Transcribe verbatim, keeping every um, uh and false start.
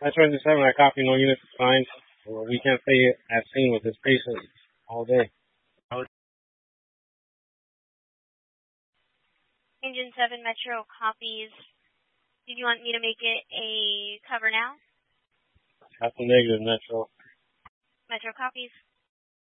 That's right. This seven, I copy. No units is fine. Well, we can't say as seen with this patient all day. Engine seven Metro copies. Did you want me to make it a cover now? That's a negative, Metro. Metro copies.